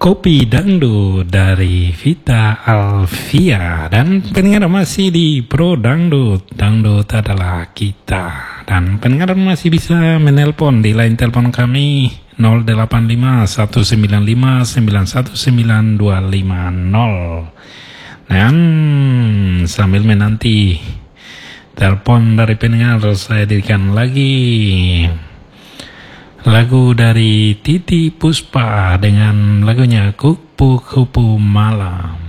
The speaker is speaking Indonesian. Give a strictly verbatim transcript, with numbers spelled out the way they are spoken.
Kopi Dangdut dari Vita Alvia. Dan pendengar masih di Pro Dangdut, Dangdut adalah kita. Dan pendengar masih bisa menelpon di line telepon kami nol delapan lima satu sembilan lima sembilan satu sembilan dua lima nol. Dan sambil menanti telepon dari pendengar, saya dirikan lagi lagu dari Titi Puspa dengan lagunya Kupu-Kupu Malam.